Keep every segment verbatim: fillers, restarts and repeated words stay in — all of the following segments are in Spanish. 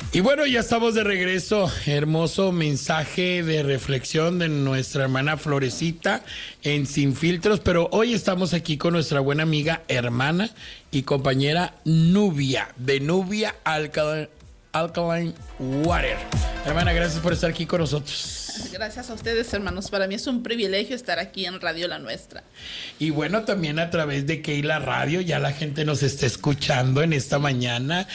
Y bueno, ya estamos de regreso. Hermoso mensaje de reflexión de nuestra hermana Florecita en Sin Filtros, pero hoy estamos aquí con nuestra buena amiga, hermana y compañera Nubia, de Nubia Alkaline, Alkaline Water. Hermana, gracias por estar aquí con nosotros. Gracias a ustedes, hermanos. Para mí es un privilegio estar aquí en Radio La Nuestra. Y bueno, también a través de Keila Radio, ya la gente nos está escuchando en esta mañana.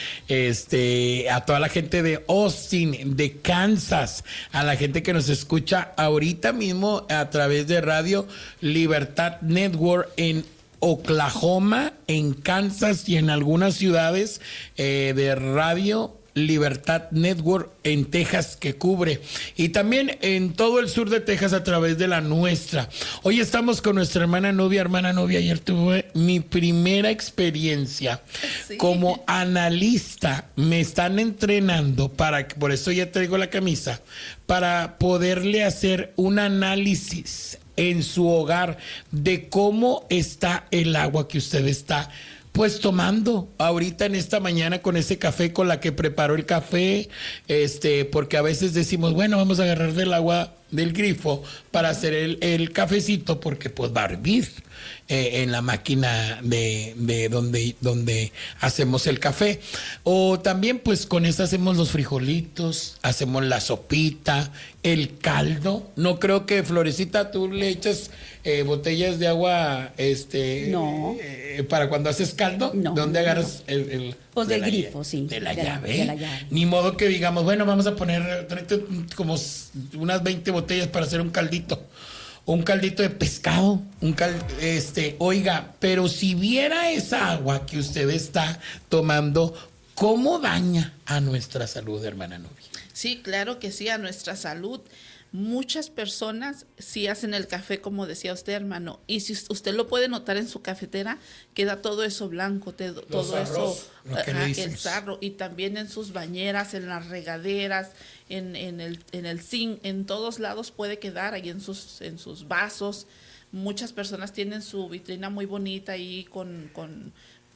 Este, a toda la gente de Austin, de Kansas, a la gente que nos escucha ahorita mismo a través de Radio Libertad Network en Oklahoma, en Kansas y en algunas ciudades eh, de Radio Libertad Network en Texas que cubre, y también en todo el sur de Texas a través de La Nuestra. Hoy estamos con nuestra hermana Nubia. Hermana Nubia, ayer tuve mi primera experiencia sí. como analista. Me están entrenando para, por eso ya traigo la camisa, para poderle hacer un análisis en su hogar de cómo está el agua que usted está pues tomando ahorita en esta mañana con ese café, con la que preparó el café, este, porque a veces decimos, bueno, vamos a agarrar del agua del grifo para hacer el, el cafecito, porque pues va a hervir eh, en la máquina de, de donde, donde hacemos el café. O también pues con eso hacemos los frijolitos, hacemos la sopita, el caldo. No creo que, Florecita, tú le echas eh, botellas de agua este no. eh, para cuando haces caldo. No, ¿De dónde no, agarras no. el, el pues de del la, grifo, sí. De la, de, llave. de la llave. Ni modo que digamos, bueno, vamos a poner tráete como unas veinte botellas para hacer un caldito. Un caldito de pescado, un cal, este, oiga, pero si viera esa agua que usted está tomando, ¿cómo daña a nuestra salud, hermana Nubia? Sí, claro que sí, a nuestra salud. Muchas personas sí hacen el café, como decía usted, hermano, y si usted lo puede notar en su cafetera, queda todo eso blanco, te, todo arroz, eso, ajá, el sarro, y también en sus bañeras, en las regaderas, en, en el en el zinc, en todos lados puede quedar, ahí en sus en sus vasos. Muchas personas tienen su vitrina muy bonita ahí con, con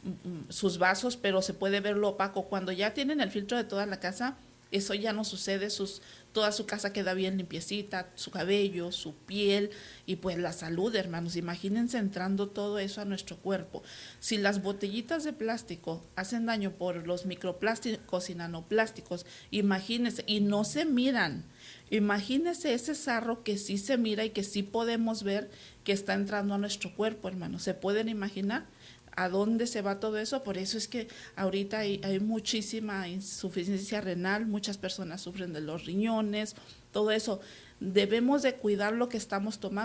sus vasos, pero se puede ver lo opaco. Cuando ya tienen el filtro de toda la casa, eso ya no sucede, sus, toda su casa queda bien limpiecita, su cabello, su piel y pues la salud, hermanos. Imagínense entrando todo eso a nuestro cuerpo. Si las botellitas de plástico hacen daño por los microplásticos y nanoplásticos, imagínense, y no se miran. Imagínense ese sarro que sí se mira y que sí podemos ver que está entrando a nuestro cuerpo, hermanos. ¿Se pueden imaginar a dónde se va todo eso? Por eso es que ahorita hay, hay muchísima insuficiencia renal, muchas personas sufren de los riñones, todo eso. Debemos de cuidar lo que estamos tomando.